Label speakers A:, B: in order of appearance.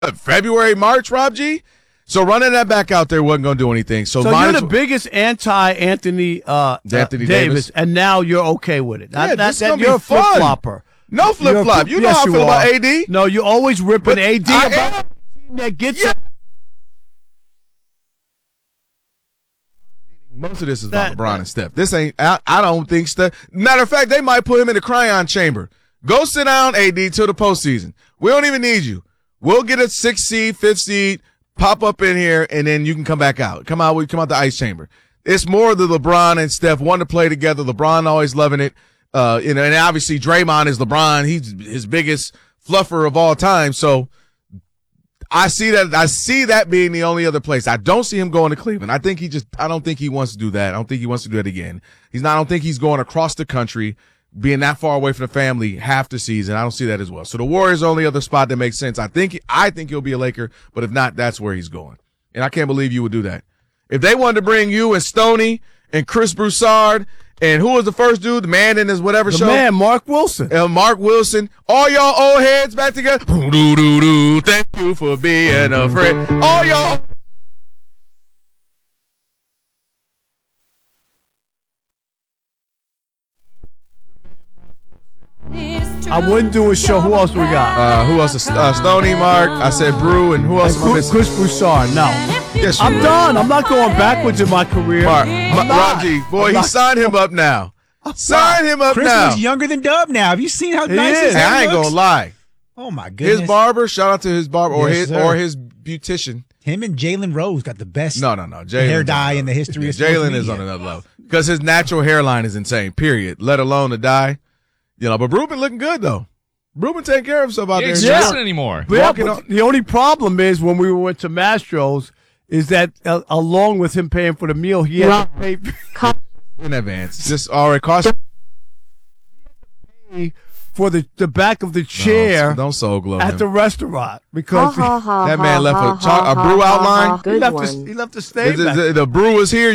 A: February, March, Rob G. So running that back out there wasn't going to do anything. So
B: you're the biggest anti-Anthony Davis, and now you're okay with it.
A: Yeah,
B: that
A: you're
B: a flip-flopper.
A: No flip-flop. You know how I feel about AD.
B: No, you're always ripping AD about that gets it.
A: Most of this is about LeBron and Steph. This ain't. I don't think Steph. Matter of fact, they might put him in the cryon chamber. Go sit down, AD, till the postseason. We don't even need you. We'll get a 6th seed, 5th seed, pop up in here, and then you can come back out. Come out the ice chamber. It's more the LeBron and Steph want to play together. LeBron always loving it. And obviously Draymond is LeBron. He's his biggest fluffer of all time. So I see that being the only other place. I don't see him going to Cleveland. I don't think he wants to do that. I don't think he wants to do it again. I don't think he's going across the country, being that far away from the family half the season. I don't see that as well. So the Warriors are the only other spot that makes sense. I think he'll be a Laker, but if not, that's where he's going. And I can't believe you would do that. If they wanted to bring you and Stoney and Chris Broussard and who was the first dude, the man in his whatever show?
B: The man, Mark Wilson.
A: Mark Wilson. All y'all old heads back together. Thank you for being a friend. All y'all.
B: I wouldn't do a show. Who else we got?
A: Who else? Stoney, Mark. I said Brew, and who else?
B: Chris Broussard. No.
A: Yes,
B: I'm done. I'm not going backwards in my career.
A: Raji, boy, he signed him up now. Sign him up
C: Chris
A: now.
C: Chris is younger than Dub now. Have you seen how nice his hair
A: I ain't
C: looks?
A: gonna lie.
C: Oh my goodness.
A: His barber. Shout out to his barber or
C: Yes,
A: his beautician.
C: Him and Jalen Rose got the best
A: No.
C: hair dye in the history of sports
A: Jalen is
C: media.
A: on another level because his natural hairline is insane. Period. Let alone the dye. But Brew been looking good though. Brew been taking care of himself out
D: He
A: there.
D: ain't stressing anymore.
B: But the only problem is when we went to Mastro's is that along with him paying for the meal, he had to pay
A: in advance. Just already cost
B: for the back of the chair.
A: Don't soul glow
B: at
A: him.
B: the restaurant because
A: that man left a brew outline.
B: He left the stage.
A: The brew was here.